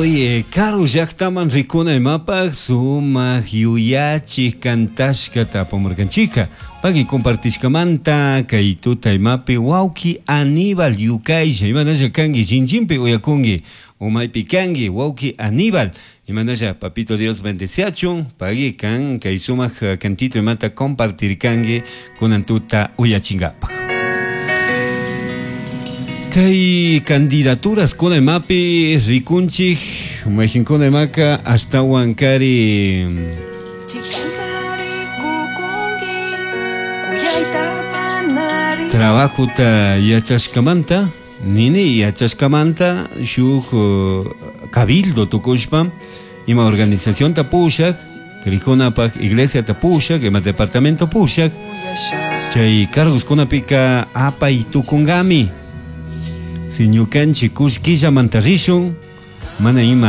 Oye, Carlos llaqtaman rikunaymapak sumaq yuyachik kantashkata apamurkanchika. Paqui compartishkamanta kay tutaymapi wawki Aníbal yukaylla imanalla kangi Jinjinpi uyakungi umaypi kangi wawki Aníbal imanalla papito Dios bendeciachun paqui kan kay sumaq cantito imata compartir kangi kunan tuta uyachingapak. Kay candidaturas kunaymapi rikunchik mayjinkunaymaka astawan kari trabajuta yachashkamanta nini yachashkamanta shuk cabildo tukushpa ima organización ta pushak krikunapak iglesia ta pushak ima departamento pushak chay cargos kunapika apay tukungami si ñukanchik kushkilla mantarishun mana ima